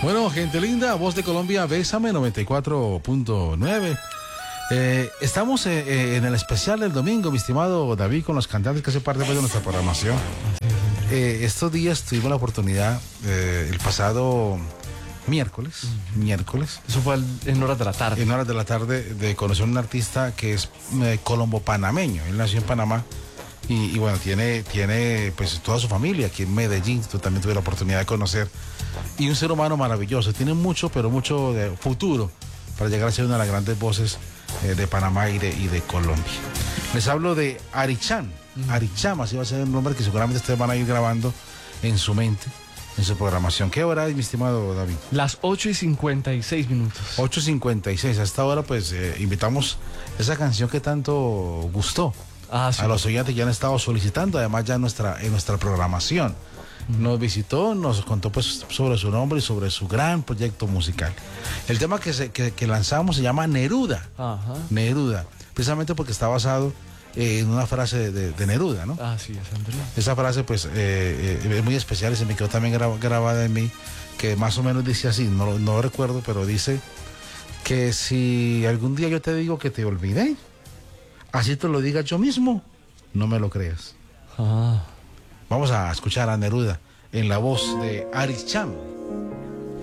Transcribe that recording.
Bueno, gente linda, Voz de Colombia, Bésame 94.9. Estamos en el especial del domingo, mi estimado David, con los cantantes que hacen parte de nuestra programación. Estos días tuvimos la oportunidad, el pasado miércoles. Eso fue en horas de la tarde. En horas de la tarde, de conocer a un artista que es colombo-panameño. Él nació en Panamá y bueno, tiene pues toda su familia aquí en Medellín. Tú también tuve la oportunidad de conocer. Y un ser humano maravilloso. Tiene mucho, pero mucho de futuro para llegar a ser una de las grandes voces de Panamá y de Colombia. Les hablo de Aricham. Aricham, así va a ser el nombre que seguramente ustedes van a ir grabando en su mente, en su programación. ¿Qué hora es, mi estimado David? Las 8:56. 8:56. A esta hora, pues, invitamos esa canción que tanto gustó Sí. a los oyentes que ya han estado solicitando, además ya en nuestra programación. Nos visitó, nos contó pues sobre su nombre y sobre su gran proyecto musical. El tema que lanzamos se llama Neruda. Ajá. Neruda, precisamente porque está basado en una frase de Neruda, ¿no? Sí, es Andrea. Esa frase pues es muy especial y se me quedó también grabada en mí, que más o menos dice así, no lo recuerdo, pero dice que si algún día yo te digo que te olvidé, así te lo diga yo mismo, no me lo creas. Vamos a escuchar a Neruda en la voz de Aricham.